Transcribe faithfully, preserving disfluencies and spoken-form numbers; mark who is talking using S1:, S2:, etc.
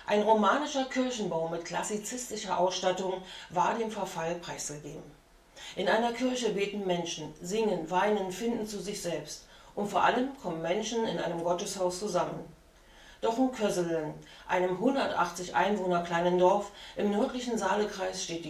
S1: Ein romanischer Kirchenbau mit klassizistischer Ausstattung war dem Verfall preisgegeben. In einer Kirche beten Menschen, singen, weinen, finden zu sich selbst, und vor allem kommen Menschen in einem Gotteshaus zusammen. Doch in Köselen, einem hundertachtzig Einwohner kleinen Dorf im nördlichen Saalekreis, steht